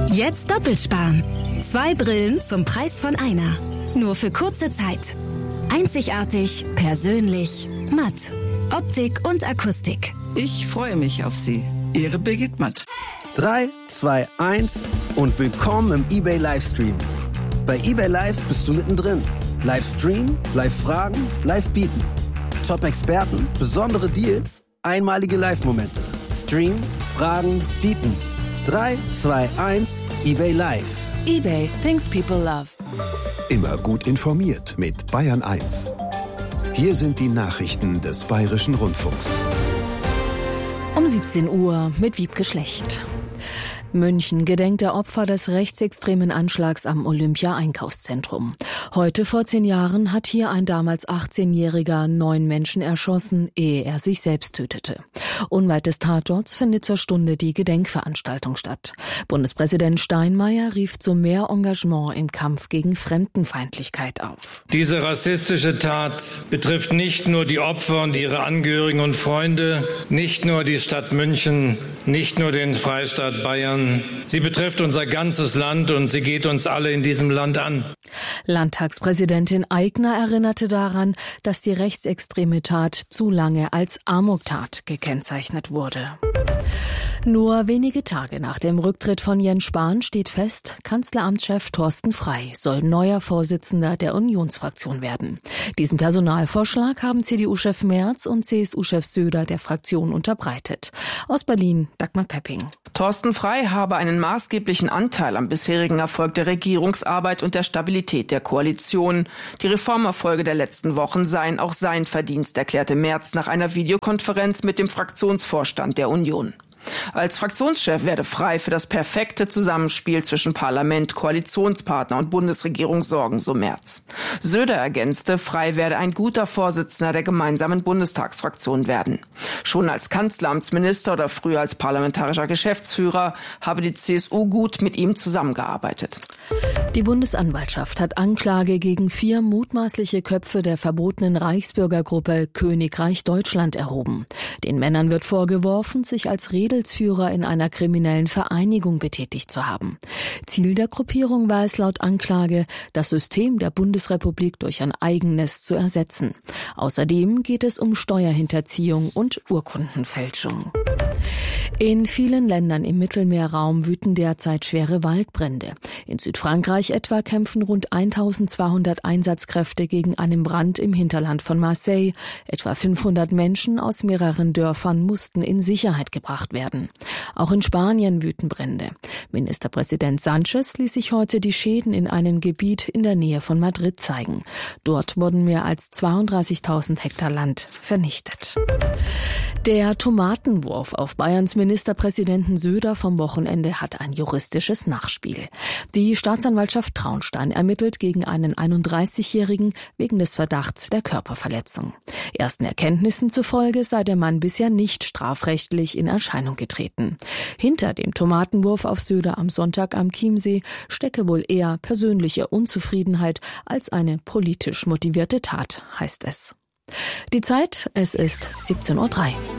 Jetzt doppelt sparen. 2 Brillen zum Preis von einer. Nur für kurze Zeit. Einzigartig, persönlich, matt. Optik und Akustik. Ich freue mich auf Sie. Ihre Birgit Matt. 3, 2, 1 und willkommen im eBay Livestream. Bei eBay Live bist du mittendrin. Livestream, Live-Fragen, Live-Bieten. Top-Experten, besondere Deals, einmalige Live-Momente. Stream, Fragen, Bieten. 3, 2, 1, eBay Live. eBay, things people love. Immer gut informiert mit Bayern 1. Hier sind die Nachrichten des Bayerischen Rundfunks. Um 17 Uhr mit Wiebke Schlecht. München gedenkt der Opfer des rechtsextremen Anschlags am Olympia-Einkaufszentrum. Heute vor 10 Jahren hat hier ein damals 18-Jähriger 9 Menschen erschossen, ehe er sich selbst tötete. Unweit des Tatorts findet zur Stunde die Gedenkveranstaltung statt. Bundespräsident Steinmeier rief zu mehr Engagement im Kampf gegen Fremdenfeindlichkeit auf. Diese rassistische Tat betrifft nicht nur die Opfer und ihre Angehörigen und Freunde, nicht nur die Stadt München, nicht nur den Freistaat Bayern. Sie betrifft unser ganzes Land und sie geht uns alle in diesem Land an. Landtagspräsidentin Aigner erinnerte daran, dass die rechtsextreme Tat zu lange als Amoktat gekennzeichnet wurde. Nur wenige Tage nach dem Rücktritt von Jens Spahn steht fest, Kanzleramtschef Thorsten Frey soll neuer Vorsitzender der Unionsfraktion werden. Diesen Personalvorschlag haben CDU-Chef Merz und CSU-Chef Söder der Fraktion unterbreitet. Aus Berlin, Dagmar Pepping. Thorsten Frey habe einen maßgeblichen Anteil am bisherigen Erfolg der Regierungsarbeit und der Stabilität der Koalition. Die Reformerfolge der letzten Wochen seien auch sein Verdienst, erklärte Merz nach einer Videokonferenz mit dem Fraktionsvorstand der Union. Als Fraktionschef werde Frey für das perfekte Zusammenspiel zwischen Parlament, Koalitionspartner und Bundesregierung sorgen, so Merz. Söder ergänzte, Frey werde ein guter Vorsitzender der gemeinsamen Bundestagsfraktion werden. Schon als Kanzleramtsminister oder früher als parlamentarischer Geschäftsführer habe die CSU gut mit ihm zusammengearbeitet. Die Bundesanwaltschaft hat Anklage gegen 4 mutmaßliche Köpfe der verbotenen Reichsbürgergruppe Königreich Deutschland erhoben. Den Männern wird vorgeworfen, sich als Redelsführer in einer kriminellen Vereinigung betätigt zu haben. Ziel der Gruppierung war es laut Anklage, das System der Bundesrepublik durch ein eigenes zu ersetzen. Außerdem geht es um Steuerhinterziehung und Urkundenfälschung. In vielen Ländern im Mittelmeerraum wüten derzeit schwere Waldbrände. In Südfrankreich etwa kämpfen rund 1200 Einsatzkräfte gegen einen Brand im Hinterland von Marseille. Etwa 500 Menschen aus mehreren Dörfern mussten in Sicherheit gebracht werden. Auch in Spanien wüten Brände. Ministerpräsident Sánchez ließ sich heute die Schäden in einem Gebiet in der Nähe von Madrid zeigen. Dort wurden mehr als 32.000 Hektar Land vernichtet. Der Tomatenwurf auf Bayerns Ministerpräsidenten Söder vom Wochenende hat ein juristisches Nachspiel. Die Staatsanwaltschaft Traunstein ermittelt gegen einen 31-Jährigen wegen des Verdachts der Körperverletzung. Ersten Erkenntnissen zufolge sei der Mann bisher nicht strafrechtlich in Erscheinung getreten. Hinter dem Tomatenwurf auf Söder am Sonntag am Chiemsee stecke wohl eher persönliche Unzufriedenheit als eine politisch motivierte Tat, heißt es. Die Zeit, es ist 17:03 Uhr.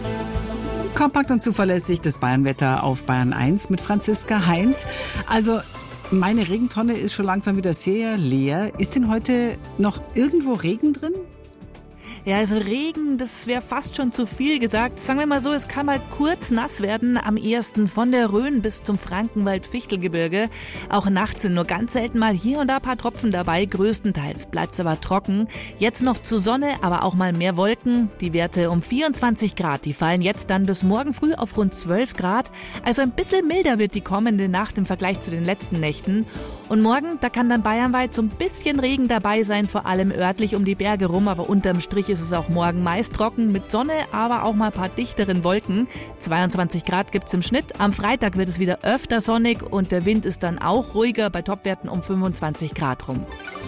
Kompakt und zuverlässig das Bayernwetter auf Bayern 1 mit Franziska Heinz. Also meine Regentonne ist schon langsam wieder sehr leer. Ist denn heute noch irgendwo Regen drin? Ja, also Regen, das wäre fast schon zu viel gesagt. Sagen wir mal so, es kann mal kurz nass werden, am ehesten von der Rhön bis zum Frankenwald-Fichtelgebirge. Auch nachts sind nur ganz selten mal hier und da ein paar Tropfen dabei. Größtenteils bleibt es aber trocken. Jetzt noch zur Sonne, aber auch mal mehr Wolken. Die Werte um 24 Grad, die fallen jetzt dann bis morgen früh auf rund 12 Grad. Also ein bisschen milder wird die kommende Nacht im Vergleich zu den letzten Nächten. Und morgen, da kann dann bayernweit so ein bisschen Regen dabei sein, vor allem örtlich um die Berge rum, aber unterm Strich ist es auch morgen meist trocken mit Sonne, aber auch mal ein paar dichteren Wolken. 22 Grad gibt's im Schnitt. Am Freitag wird es wieder öfter sonnig und der Wind ist dann auch ruhiger, bei Topwerten um 25 Grad rum.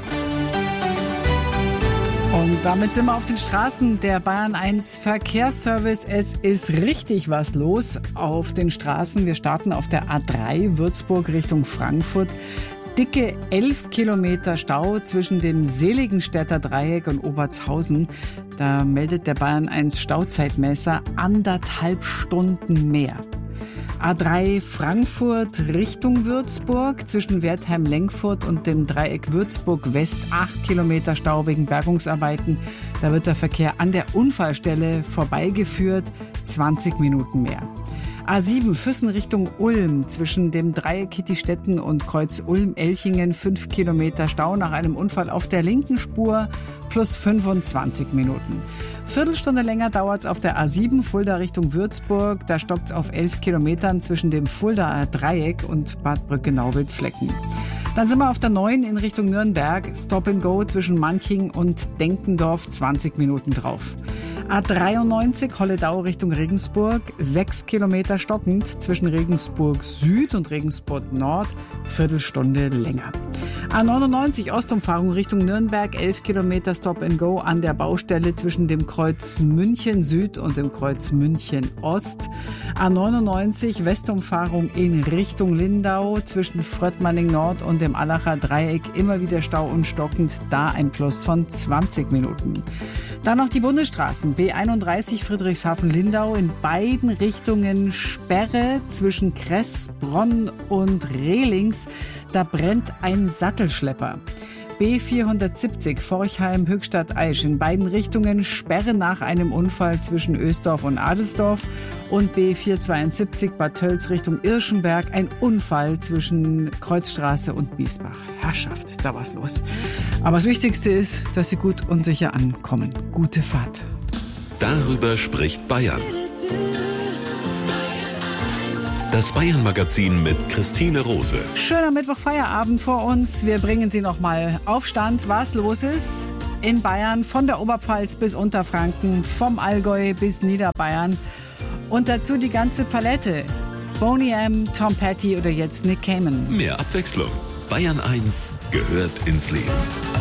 Und damit sind wir auf den Straßen der Bayern 1 Verkehrsservice. Es ist richtig was los auf den Straßen. Wir starten auf der A3 Würzburg Richtung Frankfurt. Dicke 11 Kilometer Stau zwischen dem Seligenstädter Dreieck und Obertshausen. Da meldet der Bayern 1 Stauzeitmesser 1,5 Stunden mehr. A3 Frankfurt Richtung Würzburg zwischen Wertheim-Lengfurt und dem Dreieck Würzburg-West 8 Kilometer Stau wegen Bergungsarbeiten. Da wird der Verkehr an der Unfallstelle vorbeigeführt, 20 Minuten mehr. A7 Füssen Richtung Ulm zwischen dem Dreieck Kittistetten und Kreuz Ulm-Elchingen 5 Kilometer Stau nach einem Unfall auf der linken Spur plus 25 Minuten. Viertelstunde länger dauert's auf der A7 Fulda Richtung Würzburg. Da stockt's auf 11 Kilometern zwischen dem Fuldaer Dreieck und Bad Brücke-Nauwild-Flecken. Dann sind wir auf der 9 in Richtung Nürnberg. Stop and Go zwischen Manching und Denkendorf 20 Minuten drauf. A93 Holledau Richtung Regensburg, 6 Kilometer stockend zwischen Regensburg Süd und Regensburg Nord, Viertelstunde länger. A99 Ostumfahrung Richtung Nürnberg, 11 Kilometer Stop and Go an der Baustelle zwischen dem Kreuz München Süd und dem Kreuz München Ost. A99 Westumfahrung in Richtung Lindau zwischen Fröttmanning Nord und dem Allacher Dreieck, immer wieder Stau und stockend, da ein Plus von 20 Minuten. Dann noch die Bundesstraßen. B31 Friedrichshafen-Lindau in beiden Richtungen Sperre zwischen Kressbronn und Rehlings. Da brennt ein Sattelschlepper. B470 Forchheim-Höchstadt-Aisch in beiden Richtungen Sperre nach einem Unfall zwischen Ösdorf und Adelsdorf. Und B472 Bad Tölz Richtung Irschenberg, ein Unfall zwischen Kreuzstraße und Biesbach. Herrschaft, ist da was los. Aber das Wichtigste ist, dass Sie gut und sicher ankommen. Gute Fahrt. Darüber spricht Bayern. Das Bayern-Magazin mit Christine Rose. Schöner Mittwoch-Feierabend vor uns. Wir bringen Sie nochmal auf Stand, was los ist in Bayern, von der Oberpfalz bis Unterfranken, vom Allgäu bis Niederbayern. Und dazu die ganze Palette. Boney M., Tom Petty oder jetzt Nick Cayman. Mehr Abwechslung. Bayern 1 gehört ins Leben.